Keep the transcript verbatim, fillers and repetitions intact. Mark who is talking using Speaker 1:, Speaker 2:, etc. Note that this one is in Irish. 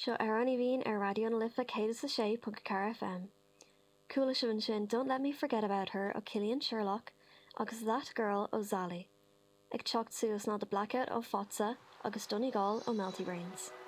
Speaker 1: Seo ar an bhíon ar radio na lifa cé sa sé punt car F M. Coola sin sin Don't Let Me Forget About Her ó Cillian Sherlock agus That Girl ó Zali. Ag teacht suas ná de Blackout ó Fotsa agus Donegal ó Melty Brains.